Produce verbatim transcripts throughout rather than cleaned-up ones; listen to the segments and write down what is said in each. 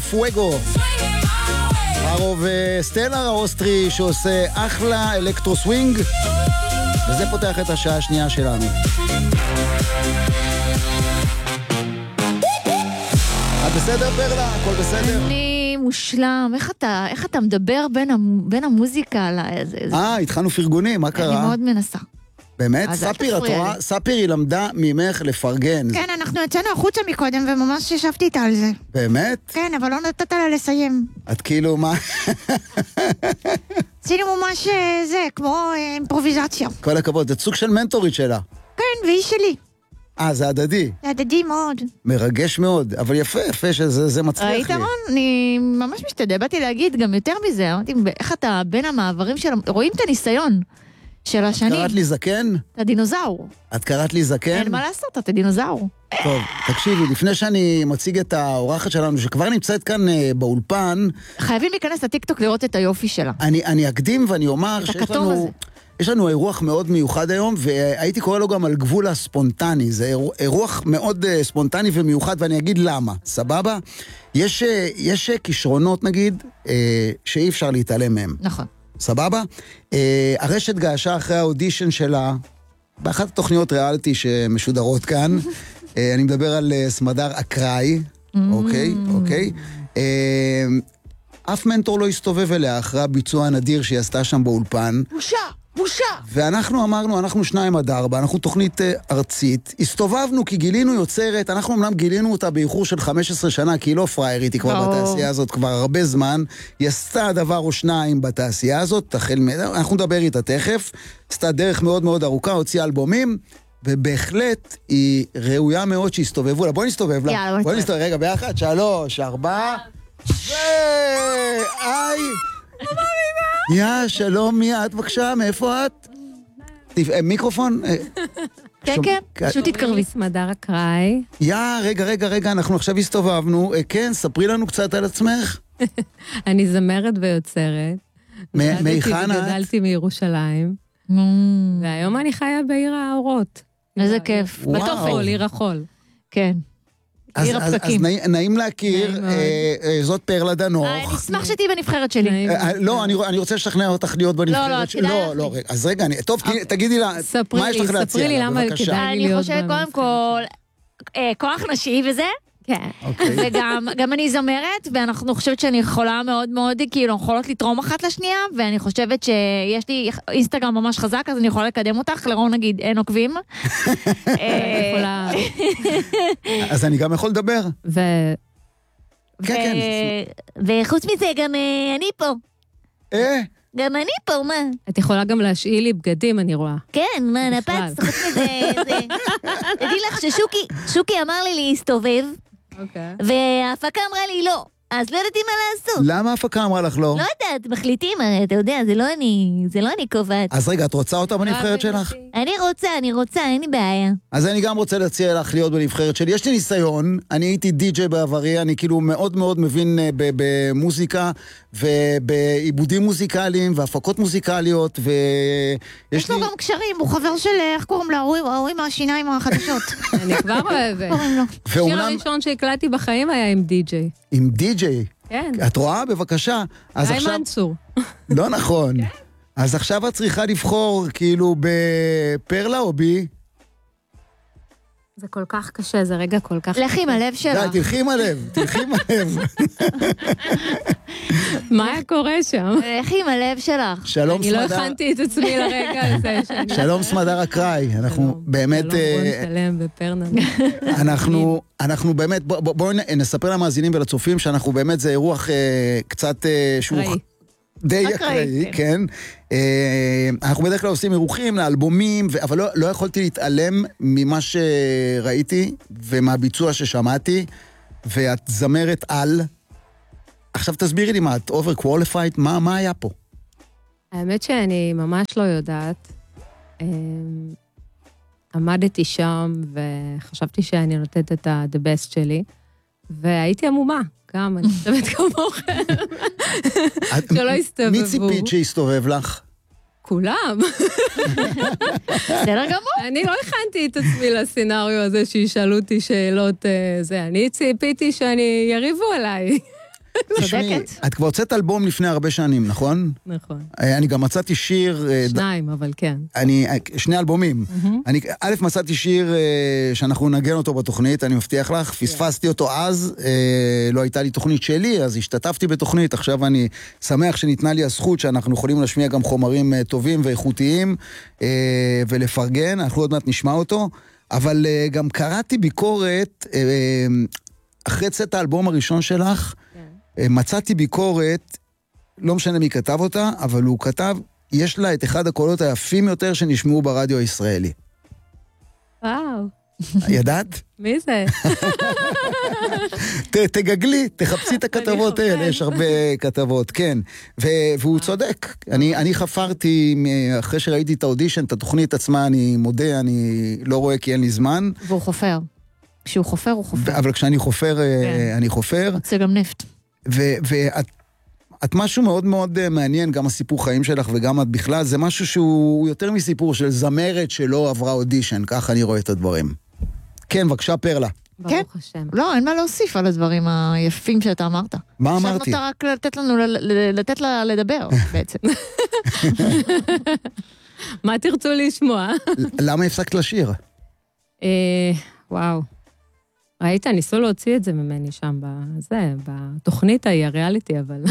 פואגו. הרוב סטלר האוסטרי שעושה אחלה אלקטרו סווינג, וזה פותח את השעה השנייה שלנו. את בסדר פרלה? הכל בסדר? אני מושלם. איך אתה, איך אתה מדבר בין, המ, בין המוזיקה? אה, התחלנו פרגונים, מה קרה? אני מאוד מנסה. באמת? ספיר, את רואה? ספיר היא למדה ממך לפרגן. כן, אנחנו יצאנו החוצה מקודם, וממש ישבתי איתה על זה. באמת? כן, אבל לא נתת לה לסיים. את כאילו מה? עשינו ממש זה, כמו אימפרוביזציה. כל הכבוד, זה סוג של מנטורית שלה. כן, והיא שלי. אה, זה הדדי. זה הדדי מאוד. מרגש מאוד, אבל יפה, יפה שזה מצליח לי. ראית רון? אני ממש משתדל, באתי להגיד גם יותר מזה, אמרתי, איך אתה בין המעברים של... רואים את הניסיון של השנים. את קראת לי זקן? אתה דינוזאור. את קראת לי זקן? אין מה לעשות, אתה דינוזאור. טוב, תקשיבי, לפני שאני מציג את האורחת שלנו, שכבר נמצאת כאן באולפן... חייבים להיכנס לטיקטוק לראות את היופי שלה. אני, אני אקדים ואני אומר שיש לנו... הזה. יש לנו אירוח מאוד מיוחד היום, והייתי קורא לו גם על גבול הספונטני. זה אירוח מאוד ספונטני ומיוחד, ואני אגיד למה. סבבה? יש, יש כישרונות, נגיד, שאי אפשר להתעלם מהם. נכון. סבבה? הרשת געשה אחרי האודישן שלה, באחת התוכניות ריאליטי שמשודרות כאן, אני מדבר על סמדר אקראי, אוקיי, אוקיי. אף מנטור לא הסתובב אליה אחרי הביצוע הנדיר שהיא עשתה שם באולפן. בושה! בושה! ואנחנו אמרנו, אנחנו שניים עד ארבע, אנחנו תוכנית uh, ארצית, הסתובבנו כי גילינו יוצרת, אנחנו אמנם גילינו אותה באיחור של חמש עשרה שנה, כי היא לא פריירית, היא כבר בתעשייה הזאת כבר הרבה זמן, היא עשתה דבר או שניים בתעשייה הזאת, תחל, אנחנו נדבר איתה תכף, עשתה דרך מאוד מאוד ארוכה, הוציאה אלבומים, ובהחלט היא ראויה מאוד שהסתובבו לה. בואי נסתובב לה. יאללה, בואי נסתובב, רגע, ביחד, שלוש, ארבע, ו... איי! יא, שלום, מי את בבקשה? מאיפה את? מיקרופון? כן, כן, פשוט תתקרבי. סמדר אקראי. יא, רגע, רגע, רגע, אנחנו עכשיו הסתובבנו. כן, ספרי לנו קצת על עצמך. אני זמרת ויוצרת. מהיכן את? גדלתי מירושלים. והיום אני חיה בעיר האורות. איזה כיף. בתופול, עיר החול. כן. אז, אז, אז נעים להכיר, זאת פרלה דנוך. אני אשמח שתהי בנבחרת שלי. לא, אני רוצה לשכנע אותך להיות בנבחרת שלי. לא, לא, אז רגע, טוב, תגידי לה, מה יש לך להציע? ספרי לי למה כדאי לי להיות. אני חושבת קודם כל, כוח נשי וזה. כן. וגם אני זמרת, ואנחנו חושבת שאני יכולה מאוד מאוד, כאילו, יכולות לתרום אחת לשנייה, ואני חושבת שיש לי אינסטגרם ממש חזק, אז אני יכולה לקדם אותך, לרון נגיד, אין עוקבים. אז אני גם יכול לדבר. ו... כן, כן. וחוץ מזה, גם אני פה. אה? גם אני פה, מה? את יכולה גם להשאיל לי בגדים, אני רואה. כן, מה, נפץ, חוץ מזה, זה... תדעי לך ששוקי, שוקי אמר לי להסתובב, וההפקה אמרה לי לא, אז לא ידעתי מה לעשות. למה ההפקה אמרה לך לא? לא יודעת, מחליטים, אתה יודע, זה לא אני, זה לא אני קובעת. אז רגע, את רוצה אותה בנבחרת שלך? אני רוצה, אני רוצה, אין לי בעיה. אז אני גם רוצה להציע לך להיות בנבחרת שלי. יש לי ניסיון, אני הייתי די-ג'יי בעברי, אני כאילו מאוד מאוד מבין במוזיקה, ובעיבודים מוזיקליים, והפקות מוזיקליות, ויש לי... יש לו גם קשרים, הוא חבר של, איך קוראים לה, ההוא עם השיניים החדשות. אני כבר אוהבת. השיר הראשון שהקלטתי בחיים היה עם די-ג'יי. עם די-ג'יי? כן. את רואה? בבקשה. גיא מנצור. לא נכון. אז עכשיו את צריכה לבחור כאילו בפרלה או בי? זה כל כך קשה, זה רגע כל כך... לכי עם הלב שלך. די, תלכי עם הלב, תלכי עם הלב. מה היה קורה שם? לכי עם הלב שלך. שלום סמדר. אני לא הכנתי את עצמי לרגע הזה. שלום סמדר אקראי, אנחנו באמת... שלום רון שלם בפרנה. אנחנו, אנחנו באמת, בואו נספר למאזינים ולצופים שאנחנו באמת, זה אירוח קצת שהוא... די אקראי, כן. אנחנו בדרך כלל עושים אירוחים לאלבומים, אבל לא, לא יכולתי להתעלם ממה שראיתי ומהביצוע ששמעתי, ואת זמרת על. עכשיו תסבירי לי מה, את over-qualified, מה, מה היה פה? האמת שאני ממש לא יודעת. עמדתי שם וחשבתי שאני נותנת את ה-the best שלי, והייתי עמומה. גם, אני חושבת כמוכם. שלא הסתובבו. מי ציפית שהסתובב לך? כולם. בסדר גמור. אני לא הכנתי את עצמי לסצנריו הזה שישאלו אותי שאלות זה. אני ציפיתי שאני יריבו עליי. תשמעי, את כבר הוצאת אלבום לפני הרבה שנים, נכון? נכון. אני גם מצאתי שיר... שניים, אבל כן. אני, שני אלבומים. אני, א', מצאתי שיר שאנחנו נגן אותו בתוכנית, אני מבטיח לך, פספסתי אותו אז, לא הייתה לי תוכנית שלי, אז השתתפתי בתוכנית, עכשיו אני שמח שניתנה לי הזכות שאנחנו יכולים להשמיע גם חומרים טובים ואיכותיים, ולפרגן, אנחנו עוד מעט נשמע אותו, אבל גם קראתי ביקורת, אחרי צאת האלבום הראשון שלך, מצאתי ביקורת, לא משנה מי כתב אותה, אבל הוא כתב, יש לה את אחד הקולות היפים יותר שנשמעו ברדיו הישראלי. וואו. ידעת? מי זה? תגגלי, תחפשי את הכתבות האלה, יש הרבה כתבות, כן. והוא צודק. אני חפרתי, אחרי שראיתי את האודישן, את התוכנית עצמה, אני מודה, אני לא רואה כי אין לי זמן. והוא חופר. כשהוא חופר, הוא חופר. אבל כשאני חופר, אני חופר. זה גם נפט. ואת... את משהו מאוד מאוד מעניין, גם הסיפור חיים שלך וגם את בכלל, זה משהו שהוא יותר מסיפור של זמרת שלא עברה אודישן, כך אני רואה את הדברים. כן, בבקשה פרלה. כן? לא, אין מה להוסיף על הדברים היפים שאתה אמרת. מה אמרתי? עכשיו נותר רק לתת לנו, לתת לה לדבר בעצם. מה תרצו לשמוע? למה הפסקת לשיר? וואו. ראית, ניסו להוציא את זה ממני שם, בזה, בתוכנית ההיא, הריאליטי, אבל...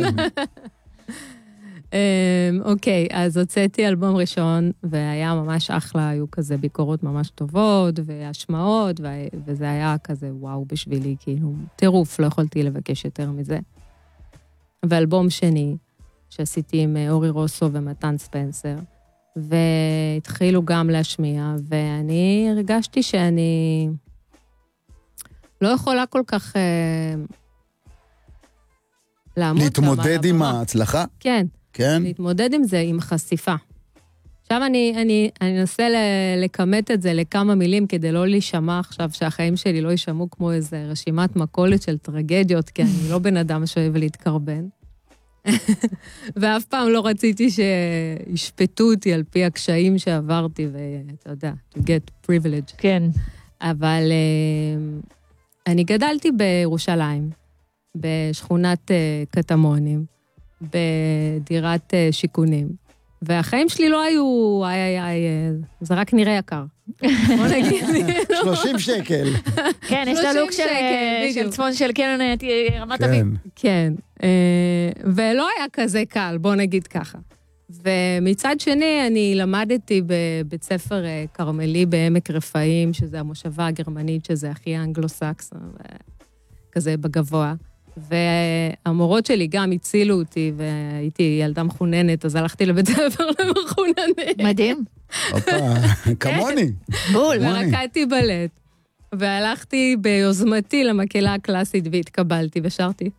אוקיי, אז הוצאתי אלבום ראשון, והיה ממש אחלה, היו כזה ביקורות ממש טובות, והשמעות, וזה היה כזה וואו בשבילי, כאילו, טירוף, לא יכולתי לבקש יותר מזה. ואלבום שני, שעשיתי עם אורי רוסו ומתן ספנסר, והתחילו גם להשמיע, ואני הרגשתי שאני... לא יכולה כל כך אה, לעמוד להתמודד עם ההצלחה? כן. כן? להתמודד עם זה, עם חשיפה. עכשיו אני, אני, אני אנסה לקמת את זה לכמה מילים, כדי לא להישמע עכשיו שהחיים שלי לא יישמעו כמו איזה רשימת מקולת של טרגדיות, כי אני לא בן אדם שאוהב להתקרבן. ואף פעם לא רציתי שישפטו אותי על פי הקשיים שעברתי, ואתה יודע, to get privilege. כן. אבל... אני גדלתי בירושלים, בשכונת קטמונים, בדירת שיכונים, והחיים שלי לא היו, איי איי איי, זה רק נראה יקר. בוא נגיד לי. שלושים שקל. כן, יש לה לוק של צפון של קנון, רמת אביב. כן, ולא היה כזה קל, בוא נגיד ככה. ומצד שני, אני למדתי בבית ספר קרמלי בעמק רפאים, שזה המושבה הגרמנית, שזה הכי אנגלו-סקס, כזה בגבוה. והמורות שלי גם הצילו אותי, והייתי ילדה מחוננת, אז הלכתי לבית ספר למחוננת. מדהים. אופה, כמוני. בול. ורקדתי בלט, והלכתי ביוזמתי למקהלה הקלאסית, והתקבלתי ושרתי.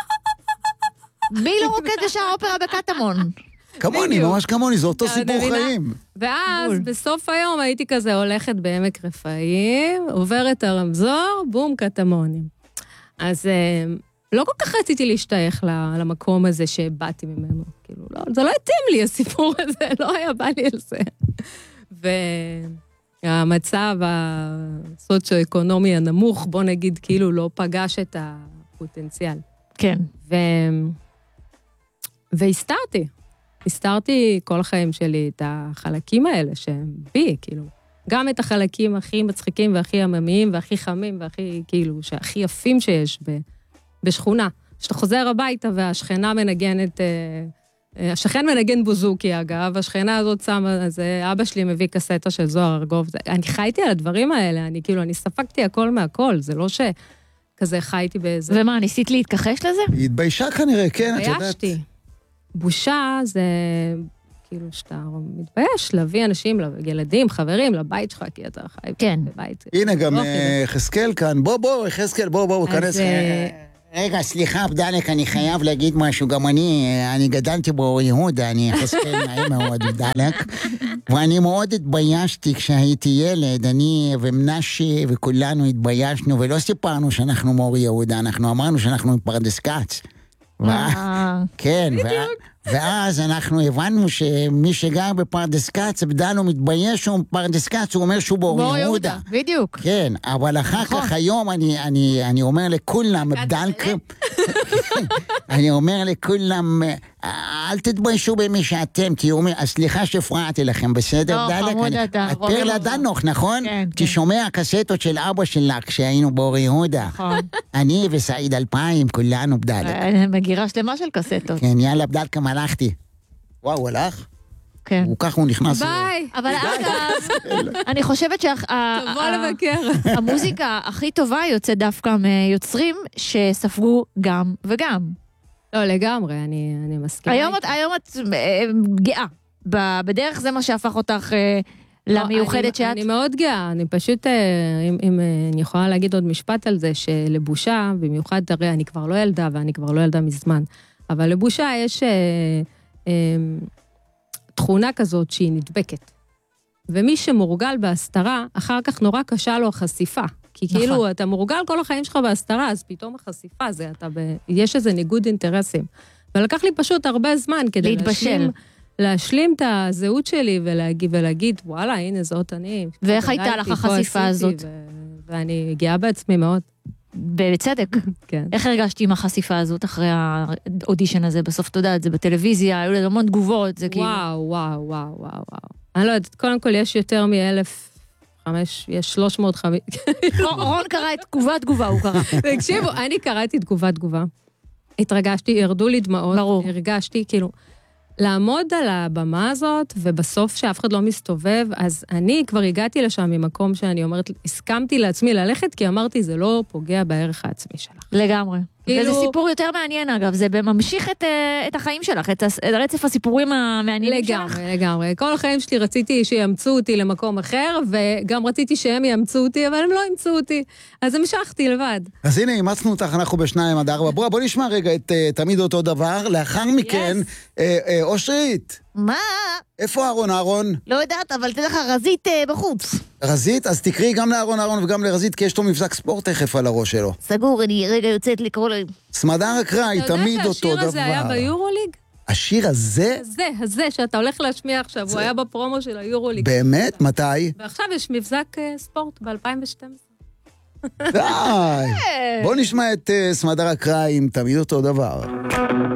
מי לא רוקד ושר אופרה בקטמון? כמוני, ממש כמוני, זה אותו סיפור חיים. ואז בסוף היום הייתי כזה הולכת בעמק רפאים, עוברת הרמזור, בום, קטמונים. אז לא כל כך רציתי להשתייך למקום הזה שבאתי ממנו. כאילו, לא, זה לא התאים לי, הסיפור הזה, לא היה בא לי על זה. והמצב הסוציו-אקונומי הנמוך, בוא נגיד, כאילו לא פגש את הפוטנציאל. כן. ו... והסתרתי. הסתרתי כל החיים שלי את החלקים האלה שהם בי, כאילו. גם את החלקים הכי מצחיקים והכי עממיים והכי חמים והכי, כאילו, שהכי יפים שיש ב, בשכונה. שאתה חוזר הביתה והשכנה מנגנת, השכן מנגן בוזוקי, אגב, השכנה הזאת שמה, אז אבא שלי מביא קסטה של זוהר ארגוב. אני חייתי על הדברים האלה, אני כאילו, אני ספקתי הכל מהכל, זה לא שכזה חייתי באיזה... ומה, ניסית להתכחש לזה? היא התביישה כנראה, כן, את יודעת. התביישתי. בושה זה כאילו שאתה מתבייש להביא אנשים, ילדים, חברים, לבית שלך, כי אתה חי כן. בבית. הנה גם חזקאל כאן, בוא בוא, חזקאל, בוא בוא, כנס. רגע, סליחה, בדלק, אני חייב להגיד משהו, גם אני, אני גדלתי באור יהודה, אני חזקאל נעים מאוד בדלק, ואני מאוד התביישתי כשהייתי ילד, אני ומנשי וכולנו התביישנו, ולא סיפרנו שאנחנו מאור יהודה, אנחנו אמרנו שאנחנו מפרדס כץ. כן, ואז אנחנו הבנו שמי שגר בפרדס כץ, בדנו מתבייש שהוא פרדס כץ, הוא אומר שהוא באור יהודה. בדיוק. כן, אבל אחר כך היום אני, אני, אני אומר לכולם, בדלק, אני אומר לכולם, אל תתביישו במי שאתם, כי הוא אומר, סליחה שהפרעתי לכם, בסדר? לא, חמוד אתה. את פרלה דנוך, נכון? כן. כי שומע קסטות של אבא שלך, כשהיינו באור יהודה. נכון. אני וסעיד אלפיים, כולנו בדלק. מגירה שלמה של קסטות. כן, יאללה, בדלק, הלכתי. וואו, הוא הלך? כן. הוא כך הוא נכנס. ביי. אבל אגב, אני חושבת תבוא לבקר. שהמוזיקה הכי טובה יוצאת דווקא מיוצרים שספגו גם וגם. לא, לגמרי, אני, אני מסכימה. היום את, היום את גאה. בדרך זה מה שהפך אותך למיוחדת שאת. אני מאוד גאה, אני פשוט, אם, אם אני יכולה להגיד עוד משפט על זה, שלבושה, במיוחד, הרי אני כבר לא ילדה, ואני כבר לא ילדה מזמן, אבל לבושה יש אה, אה, תכונה כזאת שהיא נדבקת. ומי שמורגל בהסתרה, אחר כך נורא קשה לו החשיפה. כי נכון. כאילו, אתה מורגל כל החיים שלך בהסתרה, אז פתאום החשיפה זה, אתה ב... יש איזה ניגוד אינטרסים. ולקח לי פשוט הרבה זמן כדי להשלים, להשלים את הזהות שלי ולהגיד, ולהגיד, וואלה, הנה זאת אני. ואיך הייתה לך החשיפה הזאת? ו... ואני גאה בעצמי מאוד. בצדק. כן. איך הרגשתי עם החשיפה הזאת אחרי האודישן הזה? בסוף תודה, את זה בטלוויזיה, היו לזה המון תגובות, זה כאילו... וואו, וואו, וואו, וואו, וואו. אני לא יודעת, קודם כל יש יותר מאלף... חמש, יש שלוש מאות חמש... רון קרא את תגובה, תגובה, הוא קרא. תקשיבו, אני קראתי תגובה, תגובה. התרגשתי, ירדו לי דמעות. ברור. הרגשתי, כאילו, לעמוד על הבמה הזאת, ובסוף שאף אחד לא מסתובב, אז אני כבר הגעתי לשם ממקום שאני אומרת, הסכמתי לעצמי ללכת, כי אמרתי, זה לא פוגע בערך העצמי שלך. לגמרי. כאילו... וזה סיפור יותר מעניין, אגב, זה ממשיך את, את החיים שלך, את רצף הסיפורים המעניינים לגמרי, שלך. לגמרי, לגמרי. כל החיים שלי רציתי שיאמצו אותי למקום אחר, וגם רציתי שהם יאמצו אותי, אבל הם לא יאמצו אותי. אז המשכתי לבד. אז הנה, אימצנו אותך, אנחנו בשניים עד ארבע. בוא, בוא נשמע רגע את uh, תמיד אותו דבר. לאחר מכן, yes. uh, uh, אושרית. מה? איפה אהרון, אהרון? לא יודעת, אבל תדע לך, רזית uh, בחוץ. רזית? אז תקראי גם לאהרון, אהרון וגם לרזית, כי יש לו מבזק ספורט תכף על הראש שלו. סגור, אני רגע יוצאת לקרוא להם. סמדר אקראי, תמיד אותו דבר. אתה יודע שהשיר הזה היה ביורוליג? השיר הזה? הזה, הזה, שאתה הולך להשמיע עכשיו, הוא היה בפרומו של היורוליג. באמת? מתי? ועכשיו יש מבזק ספורט ב-אלפיים ושתים עשרה. די! בוא נשמע את סמדר אקראי עם תמיד אותו דבר.